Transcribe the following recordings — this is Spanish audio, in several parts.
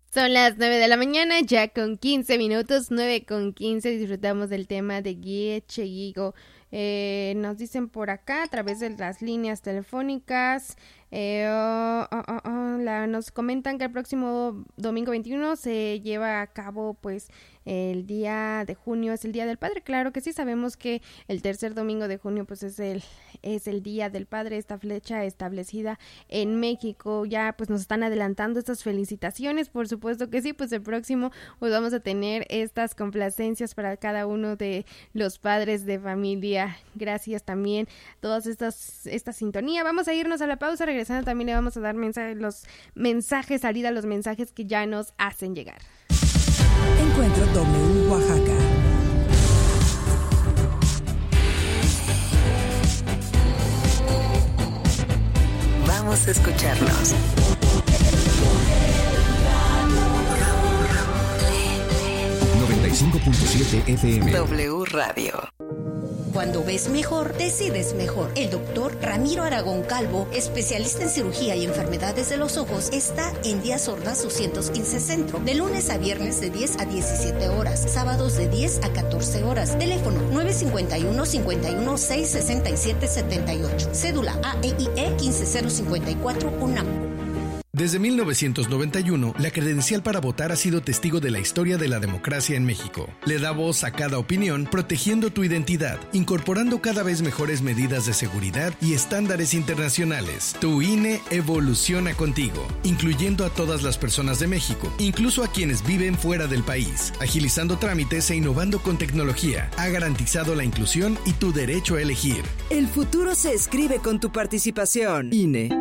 Son las 9 de la mañana, ya con 15 minutos, 9:15, disfrutamos del tema de Guille Cheguigo. Nos dicen por acá, a través de las líneas telefónicas, nos comentan que el próximo domingo 21 se lleva a cabo, pues, el día de junio, es el Día del Padre. Claro que sí, sabemos que el tercer domingo de junio, pues, es el Día del Padre, esta fecha establecida en México. Ya, pues, nos están adelantando estas felicitaciones, por supuesto que sí, pues, el próximo, pues, vamos a tener estas complacencias para cada uno de los padres de familia. Gracias también esta sintonía. Vamos a irnos a la pausa, regresando también le vamos a dar salida a los mensajes que ya nos hacen llegar. Encuentro W Oaxaca. Vamos a escucharnos. .7 FM. W Radio. Cuando ves mejor, decides mejor. El doctor Ramiro Aragón Calvo, especialista en cirugía y enfermedades de los ojos, está en Díaz Ordaz 215 Centro, de lunes a viernes de 10 a 17 horas, sábados de 10 a 14 horas. Teléfono 951-51-667-78. Cédula AEIE 15054 UNAM. Desde 1991, la credencial para votar ha sido testigo de la historia de la democracia en México. Le da voz a cada opinión, protegiendo tu identidad, incorporando cada vez mejores medidas de seguridad y estándares internacionales. Tu INE evoluciona contigo, incluyendo a todas las personas de México, incluso a quienes viven fuera del país, agilizando trámites e innovando con tecnología. Ha garantizado la inclusión y tu derecho a elegir. El futuro se escribe con tu participación. INE.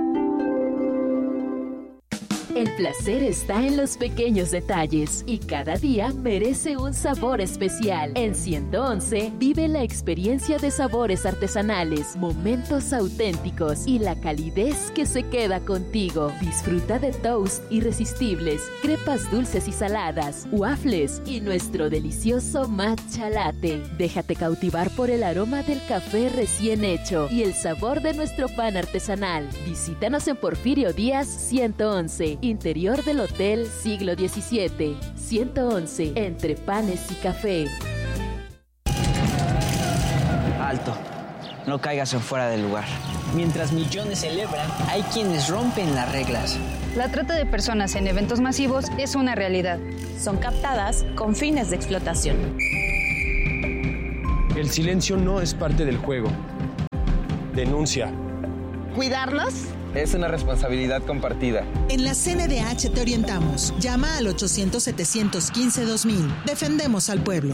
El placer está en los pequeños detalles y cada día merece un sabor especial. En 111 vive la experiencia de sabores artesanales, momentos auténticos y la calidez que se queda contigo. Disfruta de toast irresistibles, crepas dulces y saladas, waffles y nuestro delicioso matcha latte. Déjate cautivar por el aroma del café recién hecho y el sabor de nuestro pan artesanal. Visítanos en Porfirio Díaz 111. Interior del Hotel Siglo XVII, 111, entre panes y café. Alto, no caigas en fuera del lugar. Mientras millones celebran, hay quienes rompen las reglas. La trata de personas en eventos masivos es una realidad. Son captadas con fines de explotación. El silencio no es parte del juego. Denuncia. ¿Cuidarnos? Es una responsabilidad compartida. En la CNDH te orientamos. Llama al 800-715-2000. Defendemos al pueblo.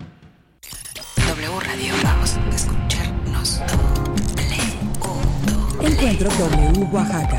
W Radio, vamos a escucharnos. Encuentro W Oaxaca.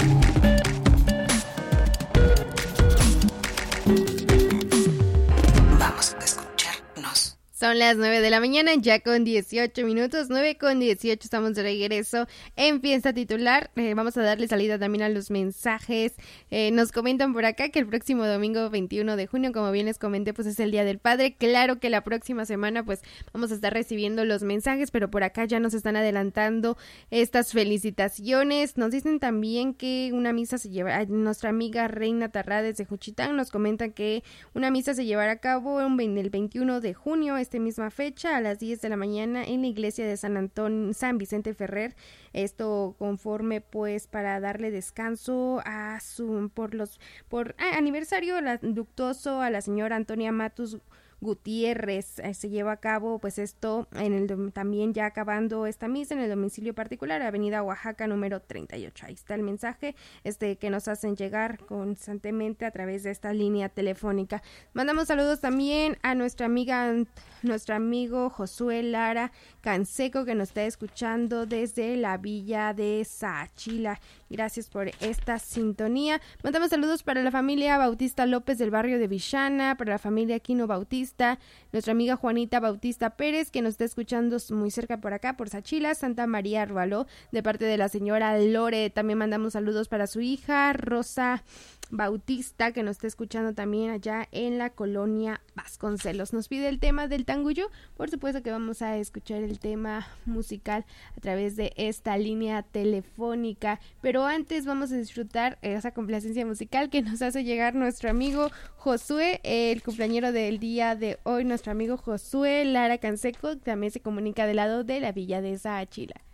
Vamos a escucharnos. Son las 9 de la mañana, ya con 18 minutos, 9:18, estamos de regreso en Fiesta Titular. Vamos a darle salida también a los mensajes. Nos comentan por acá que el próximo domingo 21 de junio, como bien les comenté, pues es el Día del Padre. Claro que la próxima semana pues vamos a estar recibiendo los mensajes, pero por acá ya nos están adelantando estas felicitaciones. Nos dicen también que una misa se lleva, nuestra amiga Reina Tarrades de Juchitán nos comenta que una misa se llevará a cabo el 21 de junio, misma fecha, a las 10 de la mañana en la iglesia de San Vicente Ferrer. Esto conforme pues para darle descanso a por aniversario luctuoso a la señora Antonia Matus Gutiérrez. Se lleva a cabo pues esto también ya acabando esta misa en el domicilio particular, Avenida Oaxaca número 38. Ahí está el mensaje que nos hacen llegar constantemente a través de esta línea telefónica. Mandamos saludos también a nuestro amigo Josué Lara Canseco, que nos está escuchando desde la villa de Saachila. Gracias por esta sintonía. Mandamos saludos para la familia Bautista López del barrio de Villana, para la familia Aquino Bautista, nuestra amiga Juanita Bautista Pérez, que nos está escuchando muy cerca por acá, por Saachila, Santa María Arbaló, de parte de la señora Lore. También mandamos saludos para su hija Rosa Bautista, que nos está escuchando también allá en la colonia Vasconcelos. Nos pide el tema del Tanguyú. Por supuesto que vamos a escuchar el tema musical a través de esta línea telefónica, pero antes vamos a disfrutar esa complacencia musical que nos hace llegar nuestro amigo Josué, el cumpleañero del día de hoy, nuestro amigo Josué Lara Canseco, también se comunica del lado de la Villa de Sáchila.